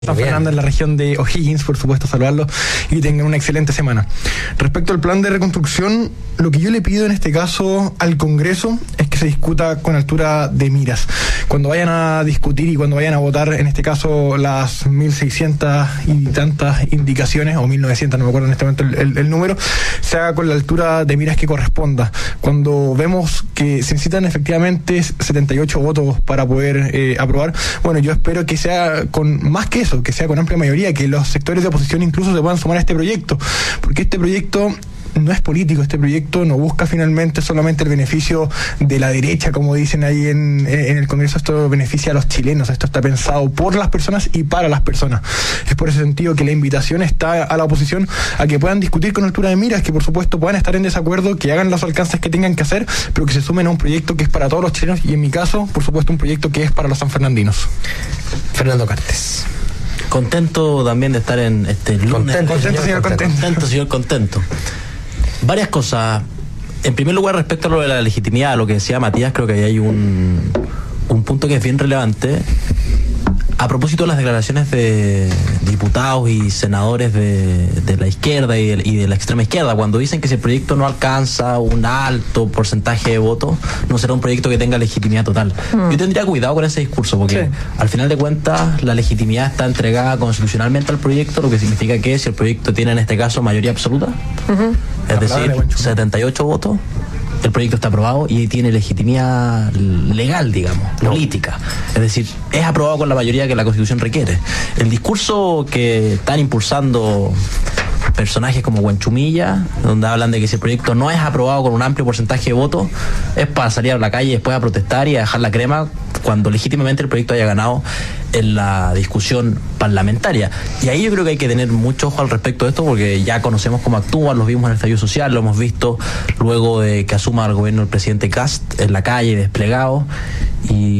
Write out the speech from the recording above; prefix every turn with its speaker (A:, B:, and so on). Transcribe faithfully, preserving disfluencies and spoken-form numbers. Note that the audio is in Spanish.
A: San Fernando, en la región de O'Higgins, por supuesto, saludarlos y tengan una excelente semana. Respecto al plan de reconstrucción, lo que yo le pido en este caso al Congreso es que se discuta con altura de miras. Cuando vayan a discutir y cuando vayan a votar, en este caso, las mil seiscientas y tantas indicaciones, o mil novecientas, no me acuerdo en este momento el, el, el número, se haga con la altura de miras que corresponda. Cuando vemos que se necesitan efectivamente setenta y ocho votos para poder eh, aprobar, bueno, yo espero que sea con más que eso, que sea con amplia mayoría, que los sectores de oposición incluso se puedan sumar a este proyecto, porque este proyecto no es político, este proyecto no busca finalmente solamente el beneficio de la derecha, como dicen ahí en, en el Congreso. Esto beneficia a los chilenos, esto está pensado por las personas y para las personas. Es por ese sentido que la invitación está a la oposición a que puedan discutir con altura de miras, que por supuesto puedan estar en desacuerdo, que hagan los alcances que tengan que hacer, pero que se sumen a un proyecto que es para todos los chilenos y en mi caso, por supuesto, un proyecto que es para los sanfernandinos.
B: Fernando Cartes.
C: Contento también de estar en este lunes.
A: Contento, contento, señor contento.
C: Contento, señor contento. Varias cosas. En primer lugar, respecto a lo de la legitimidad, lo que decía Matías, creo que ahí hay un, un punto que es bien relevante. A propósito de las declaraciones de diputados y senadores de, de la izquierda y de, y de la extrema izquierda, cuando dicen que si el proyecto no alcanza un alto porcentaje de votos, no será un proyecto que tenga legitimidad total. Mm. Yo tendría cuidado con ese discurso, porque sí, al final de cuentas la legitimidad está entregada constitucionalmente al proyecto, lo que significa que si el proyecto tiene en este caso mayoría absoluta, uh-huh, es decir, setenta y ocho votos, el proyecto está aprobado y tiene legitimidad legal, digamos, no, política. Es decir, es aprobado con la mayoría que la Constitución requiere. El discurso que están impulsando personajes como Huenchumilla, donde hablan de que si el proyecto no es aprobado con un amplio porcentaje de votos, es para salir a la calle y después a protestar y a dejar la crema cuando legítimamente el proyecto haya ganado en la discusión parlamentaria. Y ahí yo creo que hay que tener mucho ojo al respecto de esto, porque ya conocemos cómo actúan, los vimos en el estallido social, lo hemos visto luego de que asuma el gobierno el presidente Kast en la calle, desplegado, y